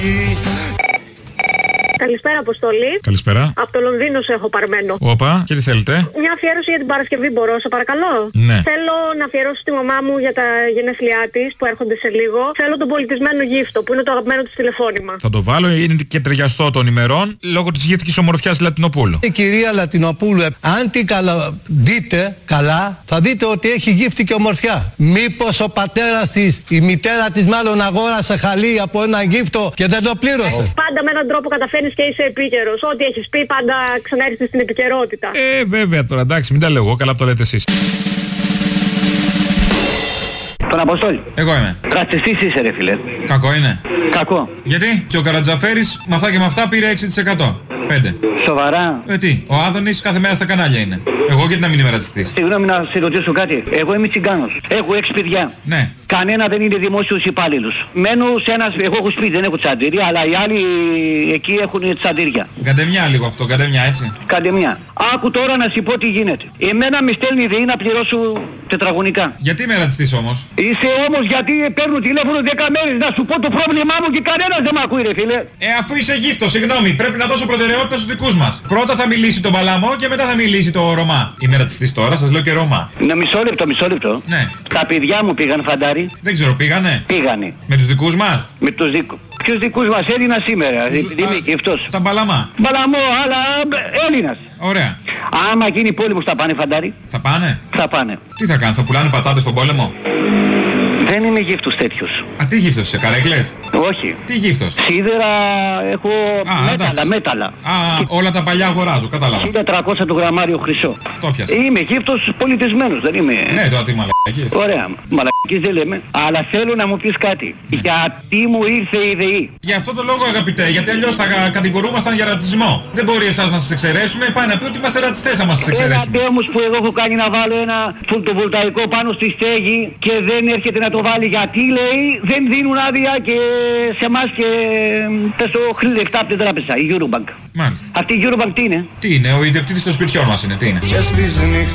Καλησπέρα, Αποστολή. Καλησπέρα. Από το Λονδίνο σε έχω παρμένο. Όπα, και τι θέλετε? Μια αφιέρωση για την Παρασκευή μπορώ, σε παρακαλώ? Ναι. Θέλω να αφιερώσω στη μαμά μου για τα γενέθλιά της που έρχονται σε λίγο. Θέλω τον πολιτισμένο γύφτο που είναι το αγαπημένο της τηλεφώνημα. Θα το βάλω, είναι και ταιριαστό των ημερών λόγω της γύφτικης ομορφιάς Λατινοπούλου. Η κυρία Λατινοπούλου, αν την δείτε καλά, θα δείτε ότι έχει γύφτικη ομορφιά. Μήπως ο πατέρας της, η μητέρα της μάλλον αγόρασε χαλί από ένα γύφτο και δεν το πλήρωσε? Πάντα με έναν τρόπο καταφέρνεις και είσαι επίκαιρος. Ό,τι έχεις πει πάντα ξαναέρχεσαι στην επικαιρότητα. Βέβαια τώρα, εντάξει, μην τα λέω εγώ, καλά που το λέτε εσείς. Τον Αποστόλη. Εγώ είμαι. Ρατσιστής είσαι ρε φίλε. Κακό είναι. Κακό. Γιατί? Και ο Καρατζαφέρης με αυτά και με αυτά πήρε 6%. 5. Σοβαρά. Τι, ο Άδωνης κάθε μέρα στα κανάλια είναι. Εγώ γιατί να μην είμαι ρατσιστής? Συγγνώμη να σε ρωτήσω κάτι. Εγώ είμαι τσιγκάνος. Έχω 6 παιδιά. Ναι. Κανένα δεν είναι δημόσιος υπάλληλος. Μένω σε ένα... Εγώ έχω σπίτι, δεν έχω τσαντήρια, αλλά οι άλλοι εκεί έχουν τσαντήρια. Καντεμιά λίγο αυτό, καντεμιά έτσι. Καντεμιά. Άκου τώρα να σου πω τι γίνεται. Εμένα με στέλνει η ΔΕΗ να πληρώσω τετραγωνικά. Γιατί είμαι ρατσιστής όμως? Είσαι όμως γιατί παίρνω τηλέφωνο 10 μέρες να σου πω το πρόβλημά μου και κανένας δεν με ακούει ρε φίλε. Αφού είσαι γύφτο, συγγνώμη, πρέπει να δώσω προτεραιότητα στους δικούς μας. Πρώτα θα μιλήσει τον Παλαμό και μετά θα μιλήσει το Ρωμά. Είμαι ρατσιστής τώρα, σας λέω και Ρωμά. Μισό λεπτό. Ναι. Τα παιδιά μου πήγαν φαντάρι. Δεν ξέρω, πήγανε. Πήγανε. Με τους δικούς μας. Με τους δικούς. Ποιους δικούς μας, Έλληνα σήμερα, επειδή είμαι και αυτός. Τα Μπαλαμά. Μπαλαμό, αλλά Έλληνας. Ωραία. Άμα γίνει πόλεμος θα πάνε φαντάρι. Θα πάνε. Θα πάνε. Τι θα κάνουν, θα πουλάνε πατάτες στον πόλεμο? Δεν είμαι γύφτος τέτοιος. Τι γύφτος είσαι, καρέκλες? Όχι. Τι γύφτος? Σίδερα έχω μέταλλα. Όλα τα παλιά αγοράζω, κατάλαβα. 1300 το γραμμάριο χρυσό. Το πιάσα. Είμαι γύφτος πολιτισμένος, δεν είμαι... Ναι, τώρα τι μαλακίες. Ωραία, μαλακίες δεν λέμε. Αλλά θέλω να μου πεις κάτι. Γιατί μου ήρθε η ΔΕΗ? Για αυτό το λόγο αγαπητέ, γιατί αλλιώς θα κατηγορούμασταν για ρατσισμό. Δεν μπορεί εσάς να σας εξαιρέσουμε, πάει να πει ότι είμαστε ρατσιστές άμα σας εξαιρέσουμε. Ένα όμως που εγώ έχω κάνει να βάλω ένα φωτοβολταϊκό πάνω στη στέγη και δεν έρχεται να το βάλει γιατί λέει δεν δίνουν άδεια και σε εμάς και πες το λεφτά από την τράπεζα, η Eurobank. Μάλιστα. Αυτή η Eurobank τι είναι? Τι είναι, ο ιδιοκτήτης των σπιτιών μας είναι, τι είναι?